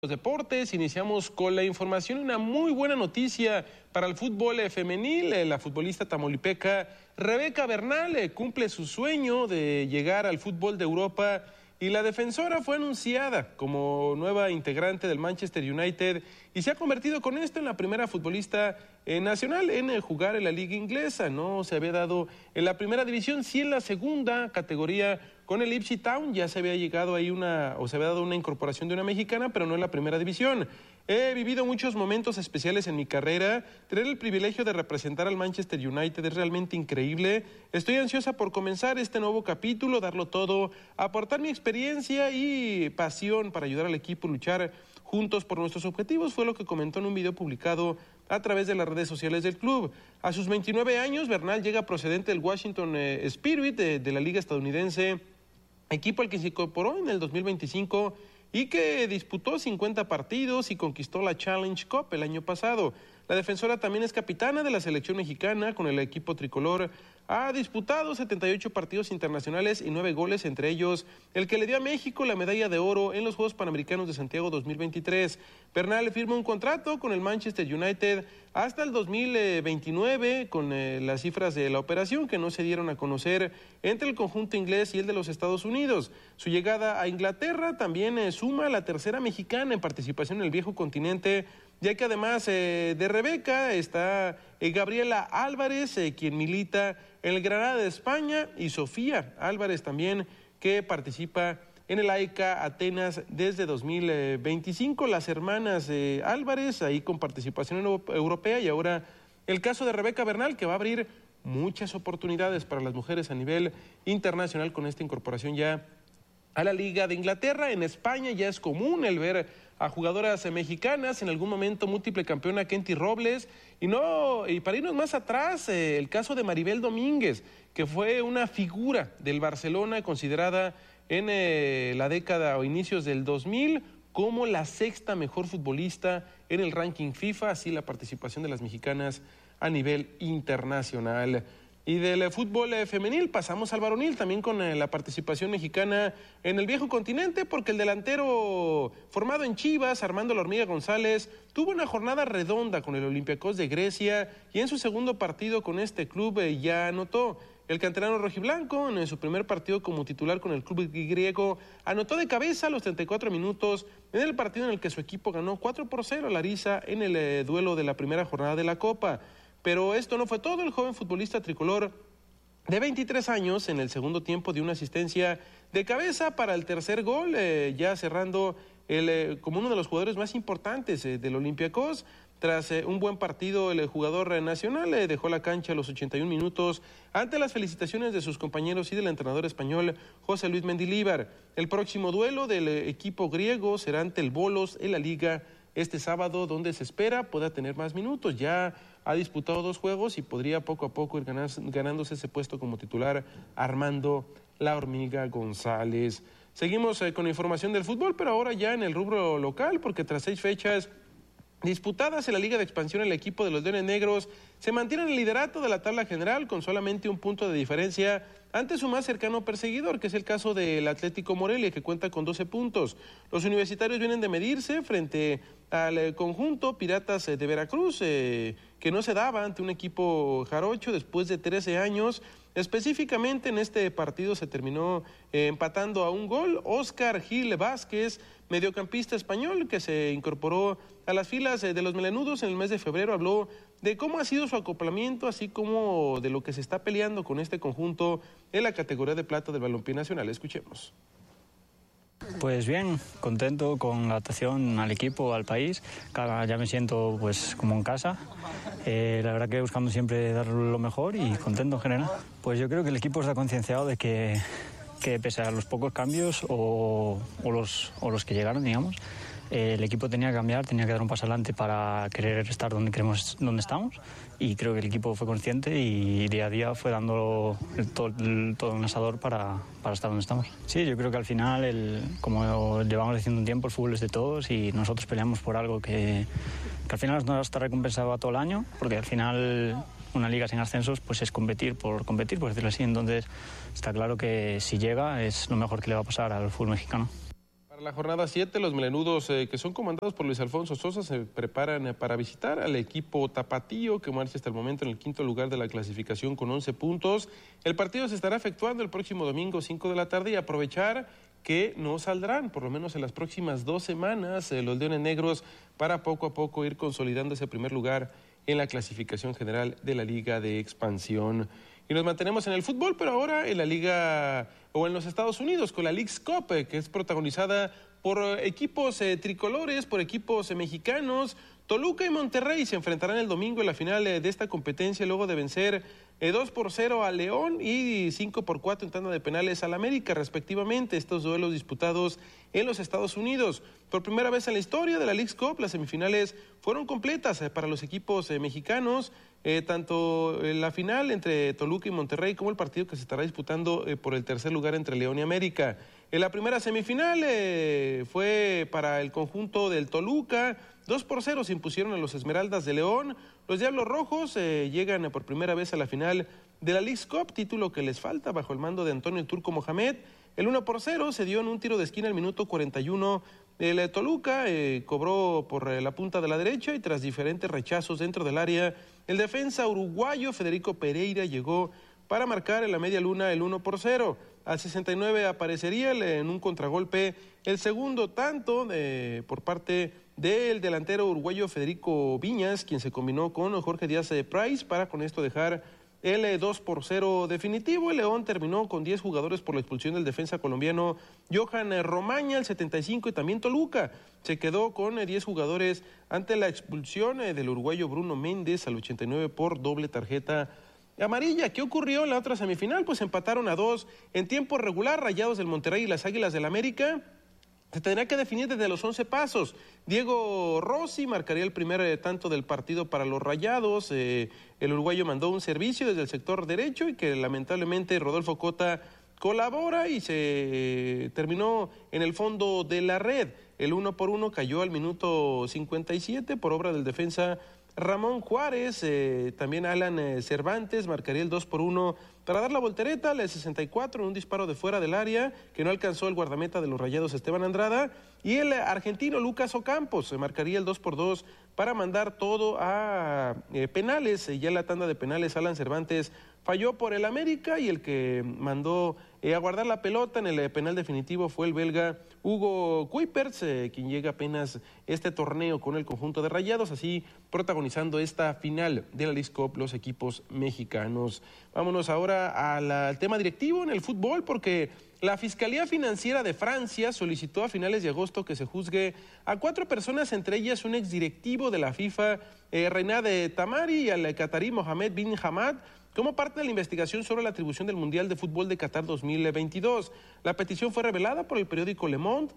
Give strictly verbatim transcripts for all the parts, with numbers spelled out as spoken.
Los deportes, iniciamos con la información, una muy buena noticia para el fútbol femenil. La futbolista tamaulipeca Rebeca Bernal cumple su sueño de llegar al fútbol de Europa y la defensora fue anunciada como nueva integrante del Manchester United y se ha convertido con esto en la primera futbolista eh, nacional en eh, jugar en la liga inglesa. No se había dado en la primera división, sí en la segunda categoría con el Ipswich Town. Ya se había llegado ahí una, o se había dado una incorporación de una mexicana, pero no en la primera división. He vivido muchos momentos especiales en mi carrera. Tener el privilegio de representar al Manchester United es realmente increíble. Estoy ansiosa por comenzar este nuevo capítulo, darlo todo, aportar mi experiencia y pasión para ayudar al equipo a luchar juntos por nuestros objetivos, fue lo que comentó en un video publicado a través de las redes sociales del club. A sus veintinueve años, Bernal llega procedente del Washington eh, Spirit de, de la liga estadounidense, equipo al que se incorporó en el dos mil veinticinco y que disputó cincuenta partidos y conquistó la Challenge Cup el año pasado. La defensora también es capitana de la selección mexicana con el equipo tricolor. Ha disputado setenta y ocho partidos internacionales y nueve goles, entre ellos el que le dio a México la medalla de oro en los Juegos Panamericanos de Santiago dos mil veintitrés. Bernal firma un contrato con el Manchester United hasta el dos mil veintinueve con eh, las cifras de la operación que no se dieron a conocer entre el conjunto inglés y el de los Estados Unidos. Su llegada a Inglaterra también eh, suma la tercera mexicana en participación en el viejo continente, ya que además eh, de Rebeca está eh, Gabriela Álvarez, eh, quien milita en el Granada de España, y Sofía Álvarez también, que participa en el A E C A Atenas desde dos mil veinticinco. Las hermanas eh, Álvarez, ahí con participación europea, y ahora el caso de Rebeca Bernal, que va a abrir muchas oportunidades para las mujeres a nivel internacional con esta incorporación ya a la Liga de Inglaterra. En España ya es común el ver a jugadoras mexicanas, en algún momento múltiple campeona Kenty Robles, y no y para irnos más atrás, eh, el caso de Maribel Domínguez, que fue una figura del Barcelona, considerada en eh, la década o inicios del dos mil como la sexta mejor futbolista en el ranking FIFA, así la participación de las mexicanas a nivel internacional. Y del fútbol femenil pasamos al varonil, también con la participación mexicana en el viejo continente, porque el delantero formado en Chivas, Armando La Hormiga González, tuvo una jornada redonda con el Olympiacos de Grecia y en su segundo partido con este club ya anotó. El canterano rojiblanco, en su primer partido como titular con el club griego, anotó de cabeza a los treinta y cuatro minutos en el partido en el que su equipo ganó cuatro por cero a Larissa en el eh, duelo de la primera jornada de la Copa. Pero esto no fue todo. El joven futbolista tricolor de veintitrés años en el segundo tiempo dio una asistencia de cabeza para el tercer gol, eh, ya cerrando el, eh, como uno de los jugadores más importantes eh, del Olympiacos. Tras eh, un buen partido, el jugador eh, nacional eh, dejó la cancha a los ochenta y un minutos ante las felicitaciones de sus compañeros y del entrenador español José Luis Mendilibar. El próximo duelo del eh, equipo griego será ante el Bolos en la Liga este sábado, donde se espera pueda tener más minutos. Ya ha disputado dos juegos y podría poco a poco ir ganándose ese puesto como titular Armando La Hormiga González. Seguimos eh, con información del fútbol, pero ahora ya en el rubro local, porque tras seis fechas disputadas en la Liga de Expansión, el equipo de los Leones Negros se mantiene en el liderato de la tabla general con solamente un punto de diferencia ante su más cercano perseguidor, que es el caso del Atlético Morelia, que cuenta con doce puntos. Los universitarios vienen de medirse frente al eh, conjunto Piratas eh, de Veracruz, eh, que no se daba ante un equipo jarocho después de trece años. Específicamente en este partido se terminó eh, empatando a un gol. Óscar Gil Vázquez, mediocampista español que se incorporó a las filas eh, de los melenudos en el mes de febrero, habló de cómo ha sido su acoplamiento, así como de lo que se está peleando con este conjunto en la categoría de plata del balompié nacional. Escuchemos. Pues bien, contento con la adaptación al equipo, al país. Ya me siento pues como en casa. Eh, la verdad que buscando siempre dar lo mejor y contento en general. Pues yo creo que el equipo está concienciado de que, que pese a los pocos cambios o, o, los, o los que llegaron, digamos, eh, el equipo tenía que cambiar, tenía que dar un paso adelante para querer estar donde queremos, donde estamos. Y creo que el equipo fue consciente y día a día fue dando el, todo, el, todo un asador para, para estar donde estamos. Sí, yo creo que al final, el, como llevamos diciendo un tiempo, el fútbol es de todos y nosotros peleamos por algo que, que al final no está recompensado todo el año, porque al final una liga sin ascensos pues es competir por competir, por decirlo así. Entonces está claro que si llega es lo mejor que le va a pasar al fútbol mexicano. La jornada siete, los melenudos eh, que son comandados por Luis Alfonso Sosa se preparan eh, para visitar al equipo tapatío que marcha hasta el momento en el quinto lugar de la clasificación con once puntos. El partido se estará efectuando el próximo domingo cinco de la tarde y aprovechar que no saldrán, por lo menos en las próximas dos semanas, eh, los Leones Negros para poco a poco ir consolidando ese primer lugar en la clasificación general de la Liga de Expansión. Y nos mantenemos en el fútbol, pero ahora en la Liga o en los Estados Unidos con la Leagues Cup, eh, que es protagonizada por eh, equipos eh, tricolores, por equipos eh, mexicanos. Toluca y Monterrey se enfrentarán el domingo en la final eh, de esta competencia luego de vencer eh, dos por cero a León y cinco por cuatro en tanda de penales al América, respectivamente. Estos duelos disputados en los Estados Unidos. Por primera vez en la historia de la Leagues Cup, las semifinales fueron completas eh, para los equipos eh, mexicanos. Eh, tanto en la final entre Toluca y Monterrey como el partido que se estará disputando eh, por el tercer lugar entre León y América. En la primera semifinal eh, fue para el conjunto del Toluca, dos por cero se impusieron a los Esmeraldas de León. Los Diablos Rojos eh, llegan por primera vez a la final de la Leagues Cup, título que les falta bajo el mando de Antonio el Turco Mohamed. El uno por cero se dio en un tiro de esquina al minuto cuarenta y uno. El Toluca eh, cobró por eh, la punta de la derecha y tras diferentes rechazos dentro del área, el defensa uruguayo Federico Pereira llegó para marcar en la media luna el uno por cero. Al sesenta y nueve aparecería el, en un contragolpe el segundo tanto eh, por parte del delantero uruguayo Federico Viñas, quien se combinó con Jorge Díaz de Price para con esto dejar el dos por cero definitivo. El León terminó con diez jugadores por la expulsión del defensa colombiano Johan Romaña al setenta y cinco y también Toluca se quedó con diez jugadores ante la expulsión del uruguayo Bruno Méndez al ochenta y nueve por doble tarjeta amarilla. ¿Qué ocurrió en la otra semifinal? Pues empataron a dos en tiempo regular, Rayados del Monterrey y las Águilas del América. Se tendrá que definir desde los once pasos. Diego Rossi marcaría el primer eh, tanto del partido para los Rayados. Eh, el uruguayo mandó un servicio desde el sector derecho y que lamentablemente Rodolfo Cota colabora y se eh, terminó en el fondo de la red. El uno por uno cayó al minuto cincuenta y siete por obra del defensa Ramón Juárez. Eh, también Alan eh, Cervantes marcaría el dos por uno para dar la voltereta al sesenta y cuatro en un disparo de fuera del área que no alcanzó el guardameta de los Rayados Esteban Andrada, y el argentino Lucas Ocampos se marcaría el dos por dos para mandar todo a eh, penales. Eh, ya en la tanda de penales Alan Cervantes falló por el América y el que mandó eh, a guardar la pelota en el eh, penal definitivo fue el belga Hugo Kuipers, eh, quien llega apenas este torneo con el conjunto de Rayados, así protagonizando esta final de la Leagues Cup los equipos mexicanos. Vámonos ahora al, al tema directivo en el fútbol, porque la Fiscalía Financiera de Francia solicitó a finales de agosto que se juzgue a cuatro personas, entre ellas un exdirectivo de la FIFA, eh, Renat Tamari, y al catarí Mohamed bin Hamad, como parte de la investigación sobre la atribución del Mundial de Fútbol de Qatar dos mil veintidós. La petición fue revelada por el periódico Le Monde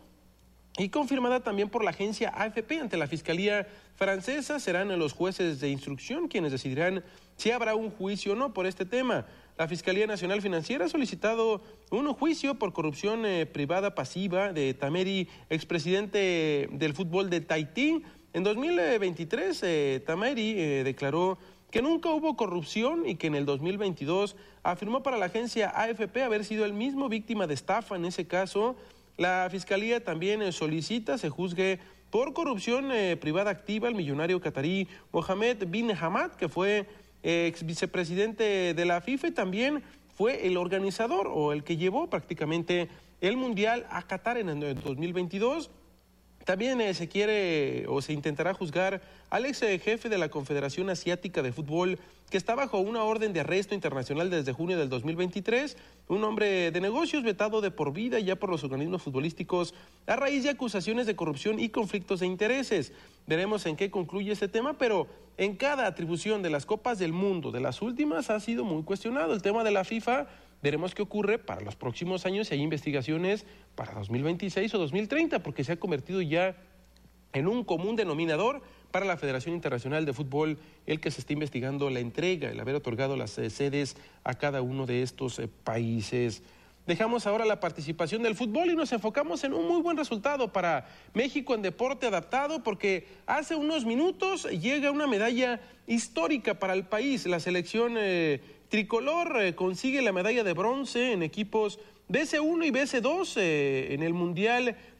y confirmada también por la agencia A F P. Ante la Fiscalía francesa serán los jueces de instrucción quienes decidirán si habrá un juicio o no por este tema. La Fiscalía Nacional Financiera ha solicitado un juicio por corrupción eh, privada pasiva de Tameri, expresidente del fútbol de Tahití. En dos mil veintitrés, eh, Tameri eh, declaró que nunca hubo corrupción y que en el dos mil veintidós afirmó para la agencia A F P haber sido él mismo víctima de estafa. En ese caso, la Fiscalía también eh, solicita se juzgue por corrupción eh, privada activa al millonario catarí Mohamed bin Hamad, que fue eh, ex vicepresidente de la FIFA y también fue el organizador o el que llevó prácticamente el Mundial a Qatar en el dos mil veintidós. También eh, se quiere o se intentará juzgar al ex eh, jefe de la Confederación Asiática de Fútbol, que está bajo una orden de arresto internacional desde junio del dos mil veintitrés, un hombre de negocios vetado de por vida ya por los organismos futbolísticos a raíz de acusaciones de corrupción y conflictos de intereses. Veremos en qué concluye este tema, pero en cada atribución de las Copas del Mundo, de las últimas, ha sido muy cuestionado. El tema de la FIFA, veremos qué ocurre para los próximos años, si hay investigaciones para dos mil veintiséis o dos mil treinta, porque se ha convertido ya en un común denominador para la Federación Internacional de Fútbol el que se está investigando la entrega, el haber otorgado las eh, sedes a cada uno de estos eh, países. Dejamos ahora la participación del fútbol y nos enfocamos en un muy buen resultado para México en deporte adaptado, porque hace unos minutos llega una medalla histórica para el país. La selección eh, tricolor eh, consigue la medalla de bronce en equipos B C uno y B C dos eh, en el Mundial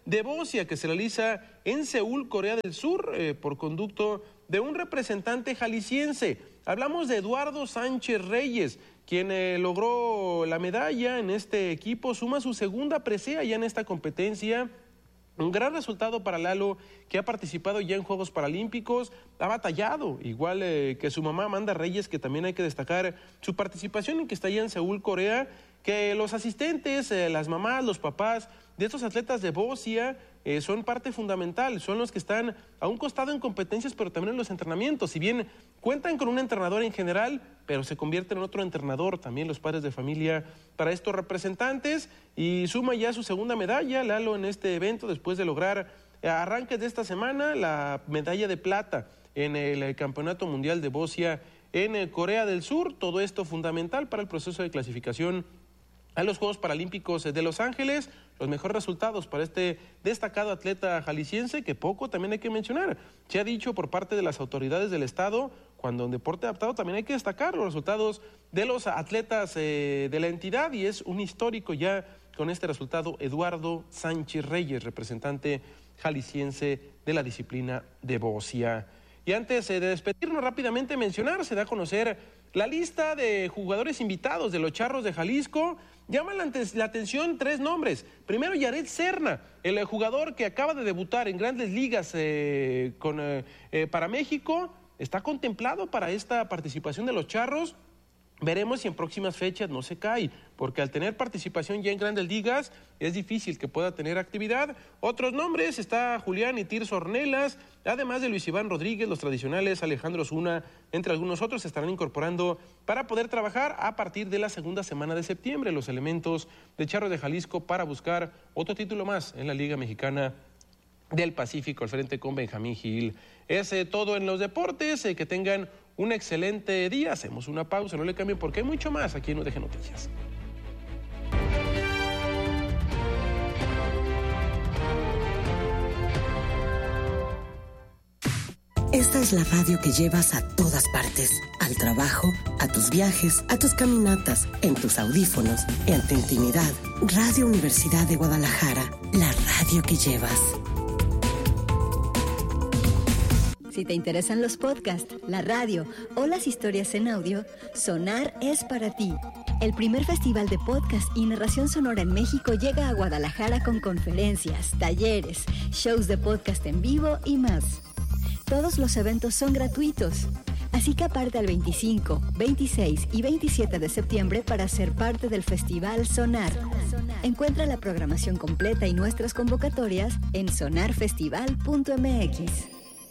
de bocia que se realiza en Seúl, Corea del Sur, eh, por conducto de un representante jalisciense. Hablamos de Eduardo Sánchez Reyes, quien eh, logró la medalla en este equipo, suma su segunda presea ya en esta competencia. Un gran resultado para Lalo, que ha participado ya en Juegos Paralímpicos, ha batallado, igual eh, que su mamá Amanda Reyes, que también hay que destacar su participación en que está allá en Seúl, Corea, que los asistentes, eh, las mamás, los papás de estos atletas de bocia eh, son parte fundamental, son los que están a un costado en competencias, pero también en los entrenamientos. Si bien cuentan con un entrenador en general, pero se convierten en otro entrenador también los padres de familia para estos representantes, y suma ya su segunda medalla, Lalo, en este evento, después de lograr eh, arranques de esta semana la medalla de plata en el, el Campeonato Mundial de Bocia en eh, Corea del Sur. Todo esto fundamental para el proceso de clasificación a los Juegos Paralímpicos de Los Ángeles. Los mejores resultados para este destacado atleta jalisciense, que poco también hay que mencionar. Se ha dicho por parte de las autoridades del estado, cuando en deporte adaptado también hay que destacar los resultados de los atletas eh, de la entidad, y es un histórico ya con este resultado Eduardo Sánchez Reyes, representante jalisciense de la disciplina de bocia. Y antes de despedirnos, rápidamente mencionar, se da a conocer la lista de jugadores invitados de los Charros de Jalisco. Llaman la, la atención tres nombres. Primero, Yaret Serna, el jugador que acaba de debutar en grandes ligas eh, con, eh, eh, para México, está contemplado para esta participación de los Charros. Veremos si en próximas fechas no se cae, porque al tener participación ya en grandes ligas es difícil que pueda tener actividad. Otros nombres, está Julián y Tirso Ornelas, además de Luis Iván Rodríguez, los tradicionales, Alejandro Osuna, entre algunos otros, se estarán incorporando para poder trabajar a partir de la segunda semana de septiembre los elementos de Charros de Jalisco para buscar otro título más en la Liga Mexicana del Pacífico, al frente con Benjamín Gil. Es eh, todo en los deportes, eh, que tengan un excelente día. Hacemos una pausa, no le cambien porque hay mucho más aquí en U D G Noticias. Esta es la radio que llevas a todas partes, al trabajo, a tus viajes, a tus caminatas, en tus audífonos, en tu intimidad. Radio Universidad de Guadalajara, la radio que llevas. Si te interesan los podcasts, la radio o las historias en audio, Sonar es para ti. El primer festival de podcast y narración sonora en México llega a Guadalajara con conferencias, talleres, shows de podcast en vivo y más. Todos los eventos son gratuitos, así que aparta el veinticinco, veintiséis y veintisiete de septiembre para ser parte del Festival Sonar. Encuentra la programación completa y nuestras convocatorias en sonar festival punto m x.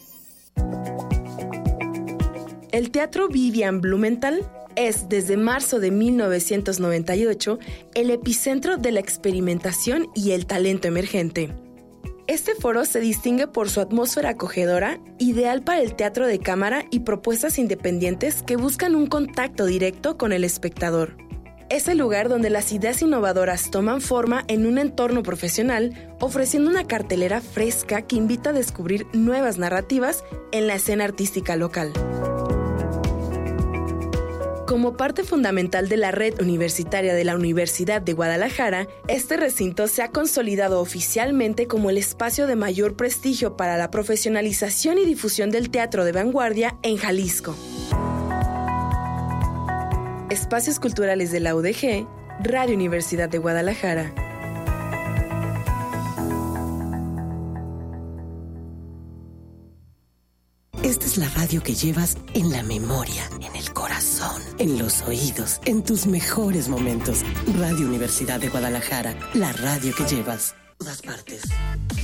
El Teatro Vivian Blumenthal es, desde marzo de mil novecientos noventa y ocho, el epicentro de la experimentación y el talento emergente. Este foro se distingue por su atmósfera acogedora, ideal para el teatro de cámara y propuestas independientes que buscan un contacto directo con el espectador. Es el lugar donde las ideas innovadoras toman forma en un entorno profesional, ofreciendo una cartelera fresca que invita a descubrir nuevas narrativas en la escena artística local. Como parte fundamental de la red universitaria de la Universidad de Guadalajara, este recinto se ha consolidado oficialmente como el espacio de mayor prestigio para la profesionalización y difusión del teatro de vanguardia en Jalisco. Espacios Culturales de la U D G, Radio Universidad de Guadalajara. Esta es la radio que llevas en la memoria, en el corazón, en los oídos, en tus mejores momentos. Radio Universidad de Guadalajara, la radio que llevas a todas partes.